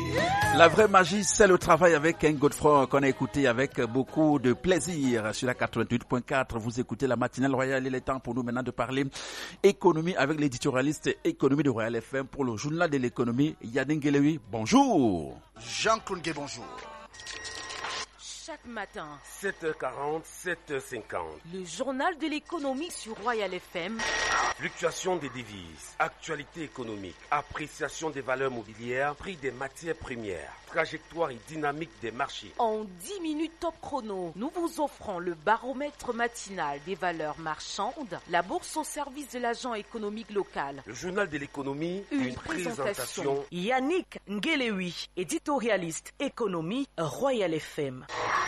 La vraie magie, c'est le travail avec un Godefroy qu'on a écouté avec beaucoup de plaisir sur la 88.4. Vous écoutez la matinale Royale. Il est temps pour nous maintenant de parler économie avec l'éditorialiste économie de Royal FM pour le journal de l'économie. Yannick Ngelewi, bonjour. Jean-Claude Gué, bonjour. Chaque matin, 7h40, 7h50. le journal de l'économie sur Royal FM. Fluctuation des devises, actualité économique, appréciation des valeurs mobilières, prix des matières premières, trajectoire et dynamique des marchés. En 10 minutes top chrono, nous vous offrons le baromètre matinal des valeurs marchandes, la bourse au service de l'agent économique local. Le journal de l'économie, Une présentation. Yannick Ngelewi, éditorialiste économie Royal FM.